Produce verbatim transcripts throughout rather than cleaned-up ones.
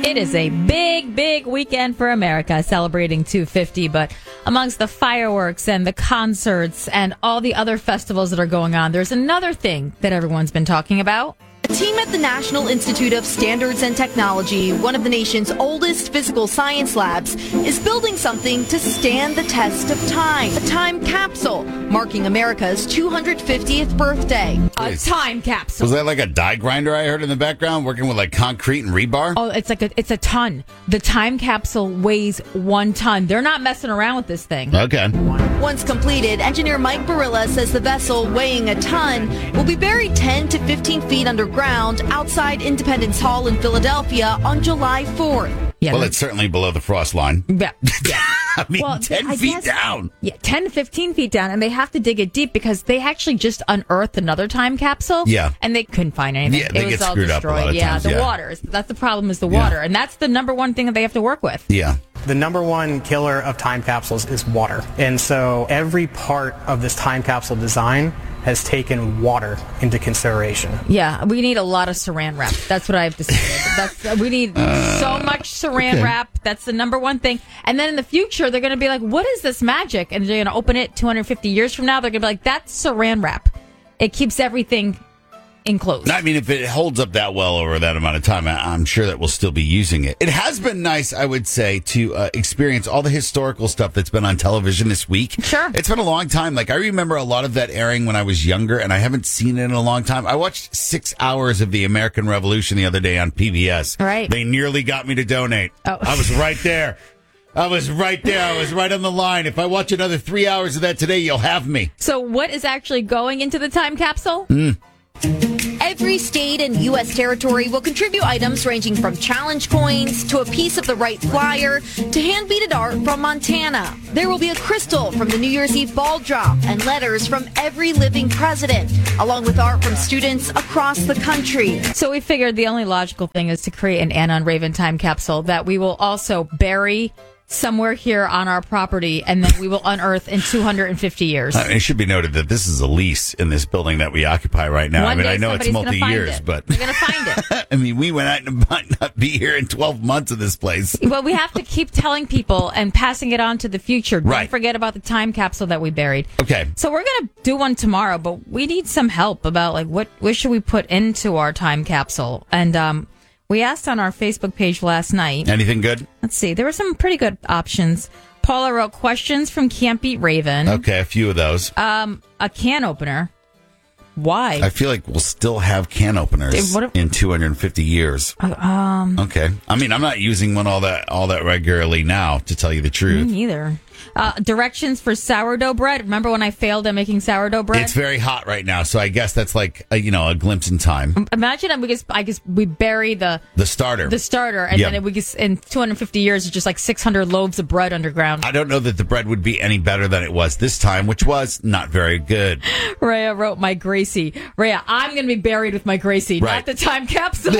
It is a big, big weekend for America, celebrating two fifty, but amongst the fireworks and the concerts and all the other festivals that are going on, there's another thing that everyone's been talking about. A team at the National Institute of Standards and Technology, one of the nation's oldest physical science labs, is building something to stand the test of time. A time capsule, marking America's two hundred fiftieth birthday. A time capsule. Was that like a die grinder I heard in the background, working with like concrete and rebar? Oh, it's like a, it's a ton. The time capsule weighs one ton. They're not messing around with this thing. Okay. Once completed, engineer Mike Barilla says the vessel, weighing a ton, will be buried ten to fifteen feet underground outside Independence Hall in Philadelphia on July fourth. Yeah, well, it's certainly below the frost line. Yeah. yeah. I mean, well, ten I feet guess, down. Yeah, ten to fifteen feet down, and they have to dig it deep because they actually just unearthed another time capsule. Yeah. And they couldn't find anything. Yeah, they it was get all screwed destroyed. up a lot of yeah, times, the yeah. water. Is, that's the problem is the Yeah. water. And that's the number one thing that they have to work with. Yeah. The number one killer of time capsules is water. And so every part of this time capsule design has taken water into consideration. Yeah, we need a lot of saran wrap. That's what I've decided. That's we need Uh, so much saran okay. wrap. That's the number one thing. And then in the future, they're going to be like, "What is this magic?" And they're going to open it two hundred fifty years from now. They're going to be like, "That's saran wrap. It keeps everything enclosed." I mean, if it holds up that well over that amount of time, I- I'm sure that we'll still be using it. It has been nice, I would say, to uh, experience all the historical stuff that's been on television this week. Sure. It's been a long time. Like, I remember a lot of that airing when I was younger, and I haven't seen it in a long time. I watched six hours of the American Revolution the other day on P B S. Right. They nearly got me to donate. Oh. I was right there. I was right there. I was right on the line. If I watch another three hours of that today, you'll have me. So what is actually going into the time capsule? Mm. Every state and U S territory will contribute items ranging from challenge coins to a piece of the Wright Flyer to hand-beaded art from Montana. There will be a crystal from the New Year's Eve ball drop and letters from every living president, along with art from students across the country. So we figured the only logical thing is to create an Anna and Raven time capsule that we will also bury somewhere here on our property, and then we will unearth in two hundred fifty years. I mean, it should be noted that this is a lease in this building that we occupy right now. One I mean, day I know it's somebody's gonna find multi-years, it. but They're going to find it. I mean, we went out and might not be here in twelve months of this place. Well, we have to keep telling people and passing it on to the future. Don't Right. forget about the time capsule that we buried. Okay. So we're going to do one tomorrow, but we need some help about like what, what should we put into our time capsule? And um, we asked on our Facebook page last night. Anything good? Let's see. There were some pretty good options. Paula wrote questions from Can't Beat Raven. Okay, a few of those. Um, a can opener. Why? I feel like we'll still have can openers Dude, what if- in two hundred fifty years. Uh, um, Okay. I mean, I'm not using one all that all that regularly now, to tell you the me truth. neither. Uh, directions for sourdough bread. Remember when I failed at making sourdough bread? It's very hot right now, so I guess that's like a, you know a glimpse in time. Imagine that we just, I guess we bury the The starter. the starter, and Yeah. then it, we just, in two hundred fifty years, it's just like six hundred loaves of bread underground. I don't know that the bread would be any better than it was this time, which was not very good. Rhea wrote my Gracie. Rhea, I'm going to be buried with my Gracie, Right. not the time capsule.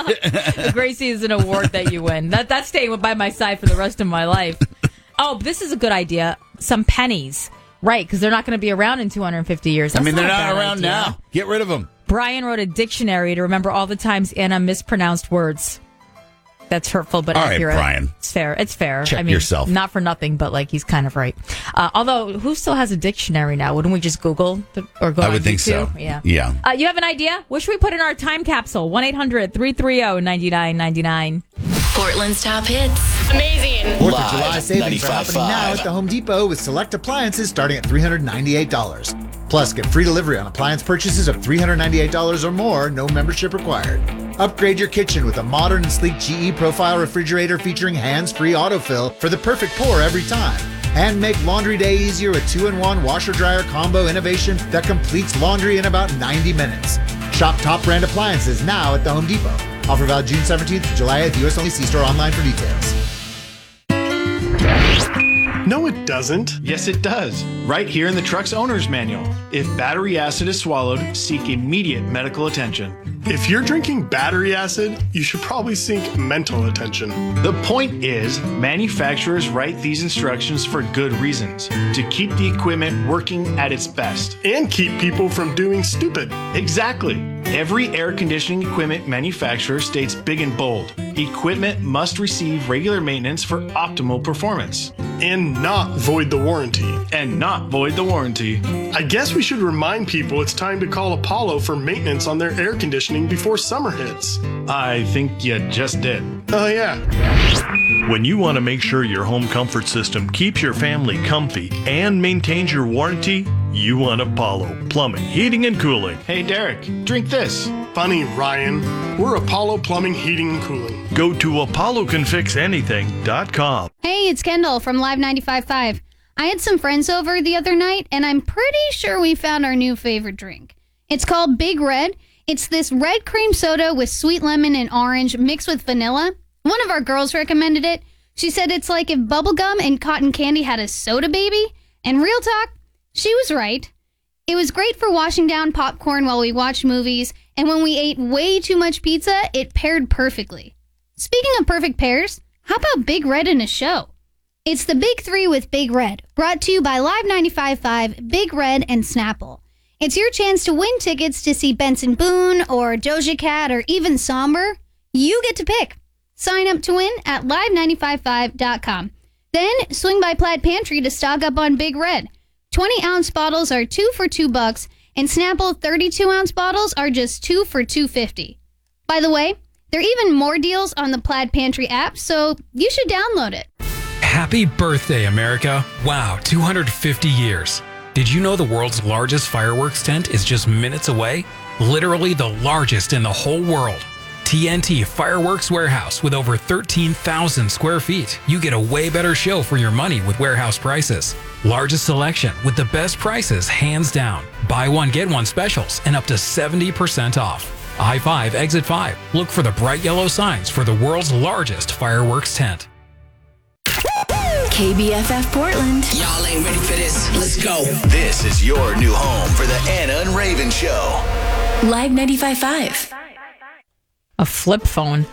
The Gracie is an award that you win. That That's staying by my side for the rest of my life. Oh, this is a good idea. Some pennies. Right, because they're not going to be around in two hundred fifty years. I That's mean, they're a not bad around idea. now. Get rid of them. Brian wrote a dictionary to remember all the times Anna mispronounced words. That's hurtful, but All right, accurate. Brian. It's fair. It's fair. Check I mean, yourself. Not for nothing, but like he's kind of right. Uh, although, who still has a dictionary now? Wouldn't we just Google the, or go I on would think YouTube? so. Yeah. Yeah. Uh, you have an idea? What should we put in our time capsule? one eight hundred three three zero nine nine nine nine. Portland's top hits. Amazing. Fourth Live of July savings are happening now ninety-five point five. at the Home Depot with select appliances starting at three hundred ninety-eight dollars. Plus, get free delivery on appliance purchases of three hundred ninety-eight dollars or more, no membership required. Upgrade your kitchen with a modern and sleek G E Profile refrigerator featuring hands-free autofill for the perfect pour every time. And make laundry day easier with two in one washer-dryer combo innovation that completes laundry in about ninety minutes. Shop top brand appliances now at the Home Depot. Offer valid June seventeenth to July eighth. U S only. See store online for details. No, it doesn't. Yes, it does. Right here in the truck's owner's manual. If battery acid is swallowed, seek immediate medical attention. If you're drinking battery acid, you should probably seek mental attention. The point is, manufacturers write these instructions for good reasons, to keep the equipment working at its best. And keep people from doing stupid. Exactly. Every air conditioning equipment manufacturer states big and bold, equipment must receive regular maintenance for optimal performance. And not void the warranty. And not void the warranty. I guess we should remind people it's time to call Apollo for maintenance on their air conditioning before summer hits. I think you just did. Oh, yeah. When you want to make sure your home comfort system keeps your family comfy and maintains your warranty, you want Apollo Plumbing, Heating, and Cooling. Hey, Derek, drink this. Funny, Ryan. We're Apollo Plumbing, Heating, and Cooling. Go to apollo can fix anything dot com. Hey, it's Kendall from Live ninety-five point five. I had some friends over the other night, and I'm pretty sure we found our new favorite drink. It's called Big Red. It's this red cream soda with sweet lemon and orange mixed with vanilla. One of our girls recommended it. She said it's like if bubblegum and cotton candy had a soda baby. And real talk, she was right. It was great for washing down popcorn while we watched movies, and when we ate way too much pizza, it paired perfectly. Speaking of perfect pairs, how about Big Red in a show? It's the Big Three with Big Red, brought to you by Live ninety-five point five, Big Red, and Snapple. It's your chance to win tickets to see Benson Boone or Doja Cat or even Somber. You get to pick. Sign up to win at live ninety-five point five dot com. Then swing by Plaid Pantry to stock up on Big Red. twenty ounce bottles are two for two bucks, and Snapple thirty-two ounce bottles are just two for two fifty. By the way, there are even more deals on the Plaid Pantry app, so you should download it. Happy birthday, America. Wow, two hundred fifty years. Did you know the world's largest fireworks tent is just minutes away? Literally the largest in the whole world. T N T Fireworks Warehouse with over thirteen thousand square feet. You get a way better show for your money with warehouse prices. Largest selection with the best prices hands down. Buy one, get one specials and up to seventy percent off. I five, Exit five. Look for the bright yellow signs for the world's largest fireworks tent. K B F F Portland. Y'all ain't ready for this. Let's go. This is your new home for the Anna and Raven Show. Live ninety-five point five. A flip phone.